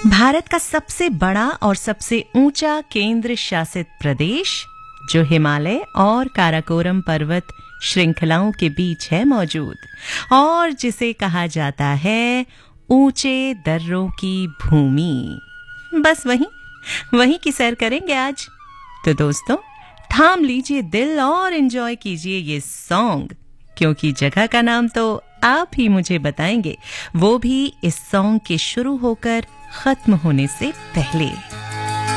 भारत का सबसे बड़ा और सबसे ऊंचा केंद्र शासित प्रदेश जो हिमालय और काराकोरम पर्वत श्रृंखलाओं के बीच है मौजूद और जिसे कहा जाता है ऊंचे दर्रों की भूमि। बस वहीं की सैर करेंगे आज। तो दोस्तों, थाम लीजिए दिल और एंजॉय कीजिए ये सॉन्ग, क्योंकि जगह का नाम तो आप ही मुझे बताएंगे, वो भी इस सॉन्ग के शुरू होकर खत्म होने से पहले।